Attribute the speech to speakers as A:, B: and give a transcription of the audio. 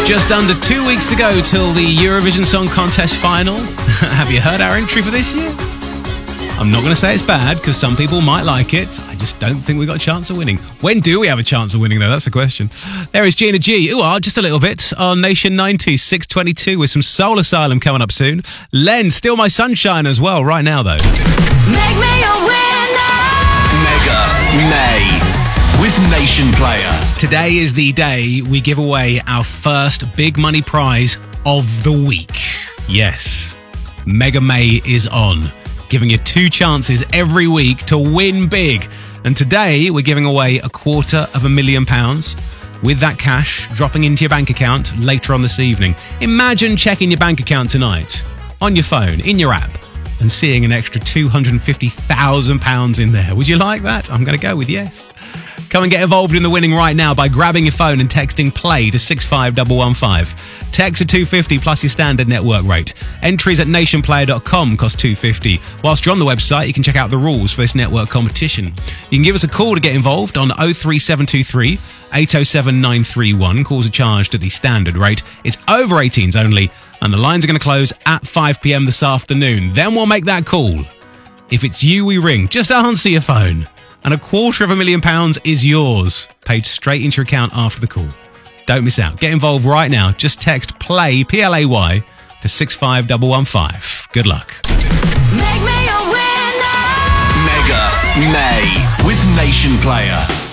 A: Just under 2 weeks to go till the Eurovision Song Contest final. Have you heard our entry for this year? I'm not going to say it's bad, because some people might like it. I just don't think we've got a chance of winning. When do we have a chance of winning, though? That's the question. There is Gina G. Just a little bit on Nation 90, 6:22 with some Soul Asylum coming up soon. Len, Still My Sunshine as well, right now, though.
B: Make me a winner!
C: Mega May with Nation Player.
A: Today is the day we give away our first big money prize of the week. Yes, Mega May is on, giving you 2 chances every week to win big. And today we're giving away £250,000 with that cash dropping into your bank account later on this evening. Imagine checking your bank account tonight on your phone, in your app, and seeing an extra £250,000 in there. Would you like that? I'm going to go with yes. Come and get involved in the winning right now by grabbing your phone and texting PLAY to 65115. Text at $250 plus your standard network rate. Entries at nationplayer.com cost $250. Whilst you're on the website, you can check out the rules for this network competition. You can give us a call to get involved on 03723 807 931. Calls are charged at the standard rate. It's over 18s only, and the lines are going to close at 5 p.m. this afternoon. Then we'll make that call. If it's you we ring, just answer your phone, and £250,000 is yours, paid straight into your account after the call. Don't miss out. Get involved right now. Just text PLAY, PLAY, to 65115. Good luck.
B: Make me a winner!
C: Mega May with Nation Player.